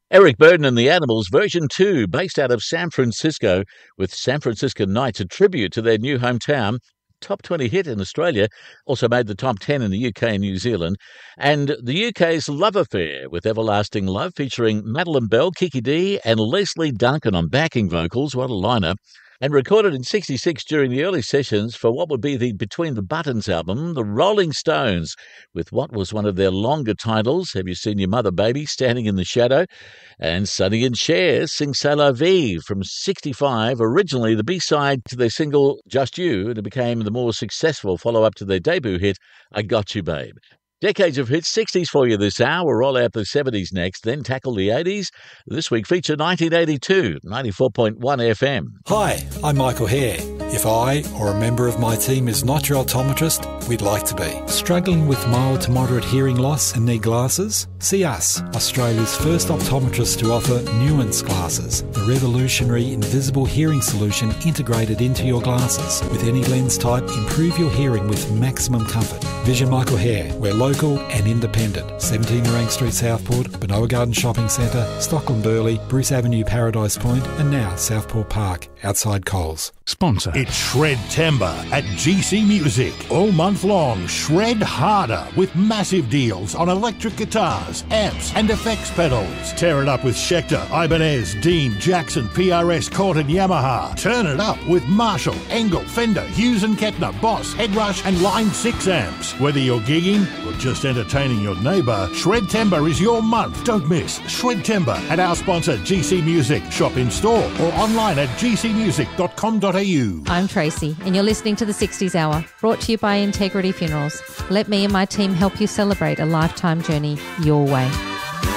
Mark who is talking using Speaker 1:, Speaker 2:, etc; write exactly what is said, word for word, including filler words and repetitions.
Speaker 1: Eric Burden and the Animals, version two, based out of San Francisco, with San Francisco Nights, a tribute to their new hometown. Top twenty hit in Australia, also made the top ten in the U K and New Zealand. And the U K's Love Affair with Everlasting Love, featuring Madeline Bell, Kiki Dee and Leslie Duncan on backing vocals. What a lineup. And recorded in sixty-six during the early sessions for what would be the Between the Buttons album, the Rolling Stones, with what was one of their longer titles, Have You Seen Your Mother, Baby, Standing in the Shadow? And Sonny and Cher sing C'est La Vie from sixty-five, originally the B-side to their single Just You, and it became the more successful follow-up to their debut hit, I Got You, Babe. Decades of hits, sixties for you this hour. We'll roll out the seventies next, then tackle the eighties. This week feature nineteen eighty-two, ninety-four point one F M.
Speaker 2: Hi, I'm Michael Hare. If I or a member of my team is not your optometrist, we'd like to be. Struggling with mild to moderate hearing loss and need glasses? See us, Australia's first optometrist to offer Nuance glasses, the revolutionary invisible hearing solution integrated into your glasses. With any lens type, improve your hearing with maximum comfort. Vision Michael Hare. We're local and independent. seventeen Nerang Street, Southport, Benoa Garden Shopping Centre, Stockland Burleigh, Bruce Avenue, Paradise Point, and now Southport Park, outside Coles.
Speaker 3: Sponsor. It's Shred-Tember at G C Music. All month long, shred harder with massive deals on electric guitars, amps and effects pedals. Tear it up with Schecter, Ibanez, Dean, Jackson, P R S, Cort and Yamaha. Turn it up with Marshall, Engel, Fender, Hughes and Kettner, Boss, Headrush and Line six amps. Whether you're gigging or just entertaining your neighbour, Shred-Tember is your month. Don't miss Shred-Tember at our sponsor G C Music. Shop in store or online at g c music dot com dot a u.
Speaker 4: I'm Tracy, and you're listening to the sixties Hour, brought to you by Integrity Funerals. Let me and my team help you celebrate a lifetime journey your way.